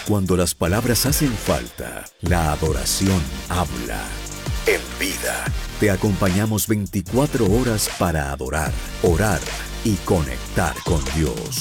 Cuando las palabras hacen falta, la adoración habla. En Vida, te acompañamos 24 horas para adorar, orar y conectar con Dios.